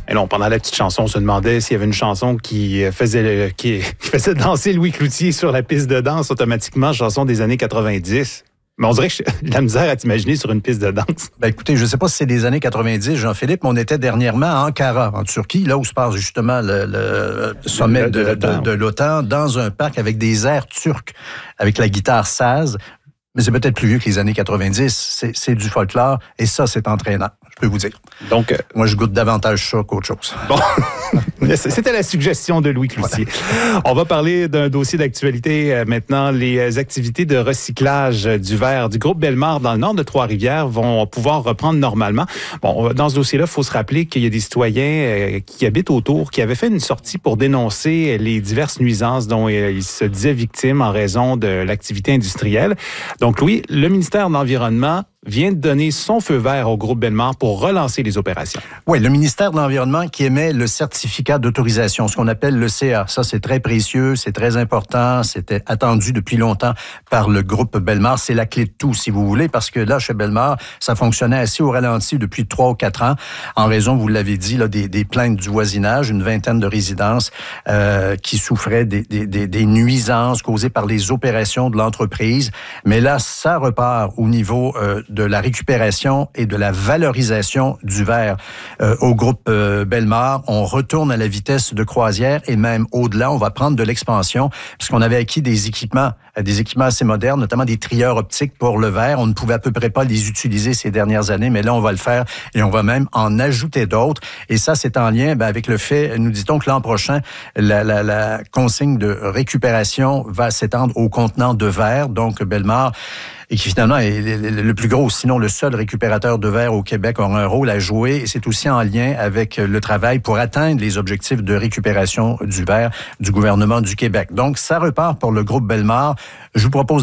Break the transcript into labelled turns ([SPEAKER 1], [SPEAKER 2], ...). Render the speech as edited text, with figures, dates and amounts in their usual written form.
[SPEAKER 1] Et non, pendant la petite chanson, on se demandait s'il y avait une chanson qui faisait danser Louis Cloutier sur la piste de danse automatiquement, chanson des années 90. Mais on dirait que j'ai la misère à t'imaginer sur une piste de danse.
[SPEAKER 2] Ben écoutez, je ne sais pas si c'est des années 90, Jean-Philippe, mais on était dernièrement à Ankara, en Turquie, là où se passe justement le sommet de l'OTAN, dans un parc avec des airs turcs, avec la guitare saz. Mais c'est peut-être plus vieux que les années 90. C'est du folklore, et ça, c'est entraînant, je peux vous dire.
[SPEAKER 1] Donc,
[SPEAKER 2] moi, je goûte davantage ça qu'autre chose.
[SPEAKER 1] Bon, c'était la suggestion de Louis Cloutier. Voilà. On va parler d'un dossier d'actualité maintenant. Les activités de recyclage du verre du groupe Bellemare dans le nord de Trois-Rivières vont pouvoir reprendre normalement. Bon, dans ce dossier-là, il faut se rappeler qu'il y a des citoyens qui habitent autour, qui avaient fait une sortie pour dénoncer les diverses nuisances dont ils se disaient victimes en raison de l'activité industrielle. Donc, Louis, le ministère de l'Environnement vient de donner son feu vert au groupe Bellemare pour relancer les opérations.
[SPEAKER 2] Oui, le ministère de l'Environnement qui émet le certificat d'autorisation, ce qu'on appelle le CA. Ça, c'est très précieux, c'est très important, c'était attendu depuis longtemps par le groupe Bellemare. C'est la clé de tout, si vous voulez, parce que là, chez Bellemare, ça fonctionnait assez au ralenti depuis 3 ou 4 ans, en raison, vous l'avez dit, là, des plaintes du voisinage, une vingtaine de résidences qui souffraient des nuisances causées par les opérations de l'entreprise. Mais là, ça repart au niveau de la récupération et de la valorisation du verre. Au groupe Bellemare, on retourne à la vitesse de croisière et même au-delà, on va prendre de l'expansion parce qu'on avait acquis des équipements assez modernes, notamment des trieurs optiques pour le verre. On ne pouvait à peu près pas les utiliser ces dernières années, mais là, on va le faire et on va même en ajouter d'autres. Et ça, c'est en lien avec le fait, nous dit-on que l'an prochain, la consigne de récupération va s'étendre aux contenants de verre. Donc, Bellemare, et qui finalement est le plus gros, sinon le seul récupérateur de verre au Québec, aura un rôle à jouer. Et c'est aussi en lien avec le travail pour atteindre les objectifs de récupération du verre du gouvernement du Québec. Donc, ça repart pour le groupe Bellemare. Je vous propose